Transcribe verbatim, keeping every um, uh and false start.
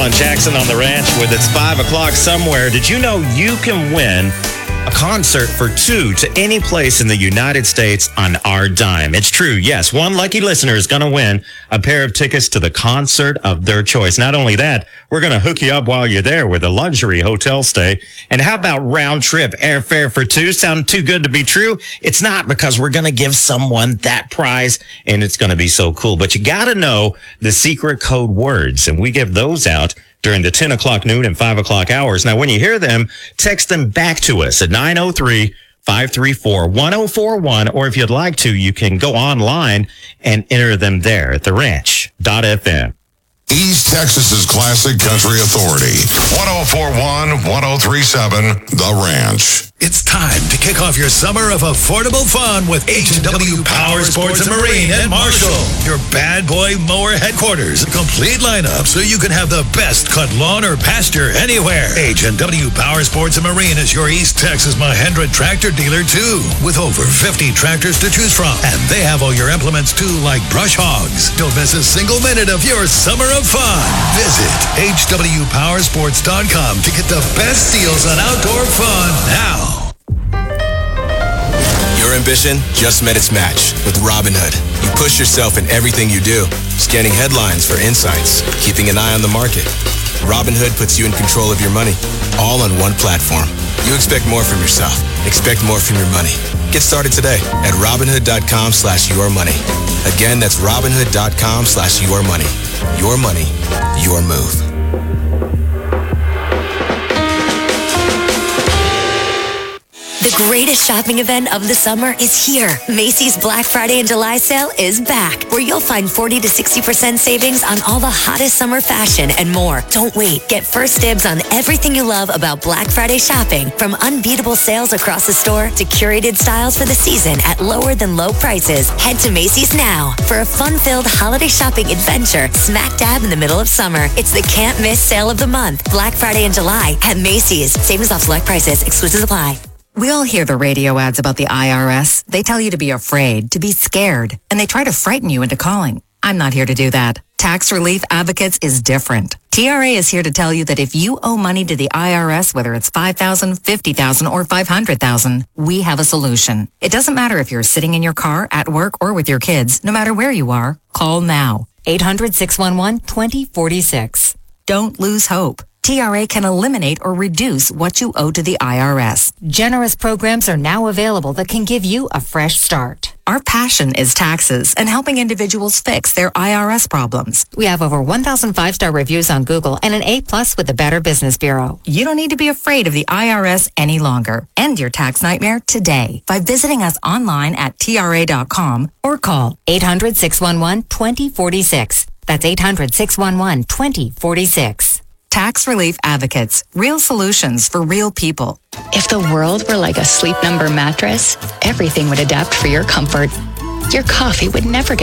Alan Jackson on the ranch with It's five o'clock somewhere. Did you know you can win a concert for two to any place in the United States on our dime? It's true. Yes, one lucky listener is going to win a pair of tickets to the concert of their choice. Not only that, we're going to hook you up while you're there with a luxury hotel stay. And how about round trip airfare for two? Sound too good to be true? It's not, because we're going to give someone that prize, and it's going to be so cool. But you got to know the secret code words, and we give those out during the ten o'clock noon and five o'clock hours. Now, when you hear them, text them back to us at nine oh three, five three four, one oh four one, or if you'd like to, you can go online and enter them there at the ranch dot f m. East Texas's classic country authority. one oh four one, one oh three seven, The Ranch. It's time to kick off your summer of affordable fun with H and W Power Sports and Marine and Marshall, your bad boy mower headquarters. A complete lineup so you can have the best cut lawn or pasture anywhere. H and W Power Sports and Marine is your East Texas Mahindra tractor dealer too, with over fifty tractors to choose from. And they have all your implements too, like brush hogs. Don't miss a single minute of your summer of fun. Visit H W power sports dot com to get the best deals on outdoor fun now. Your ambition just met its match with Robinhood. You push yourself in everything you do, scanning headlines for insights, keeping an eye on the market. Robinhood puts you in control of your money, all on one platform. You expect more from yourself. Expect more from your money. Get started today at Robinhood.com slash your money. Again, that's Robinhood.com slash your money. Your money, your move. The greatest shopping event of the summer is here. Macy's Black Friday and July sale is back, where you'll find forty to sixty percent savings on all the hottest summer fashion and more. Don't wait. Get first dibs on everything you love about Black Friday shopping, from unbeatable sales across the store to curated styles for the season at lower than low prices. Head to Macy's now for a fun-filled holiday shopping adventure smack dab in the middle of summer. It's the can't miss sale of the month, Black Friday and July at Macy's. Savings off select prices. Exclusions apply. We all hear the radio ads about the I R S. They tell you to be afraid, to be scared, and they try to frighten you into calling. I'm not here to do that. Tax Relief Advocates is different. T R A is here to tell you that if you owe money to the I R S, whether it's five thousand dollars, fifty thousand dollars, or five hundred thousand dollars, we have a solution. It doesn't matter if you're sitting in your car, at work, or with your kids. No matter where you are, call now. eight hundred, six one one, two zero four six. Don't lose hope. T R A can eliminate or reduce what you owe to the I R S. Generous programs are now available that can give you a fresh start. Our passion is taxes and helping individuals fix their I R S problems. We have over one thousand five-star reviews on Google and an A plus with the Better Business Bureau. You don't need to be afraid of the I R S any longer. End your tax nightmare today by visiting us online at T R A dot com or call eight hundred, six one one, two zero four six. That's eight hundred, six one one, two zero four six. Tax Relief Advocates. Real solutions for real people. If the world were like a Sleep Number mattress, everything would adapt for your comfort. Your coffee would never get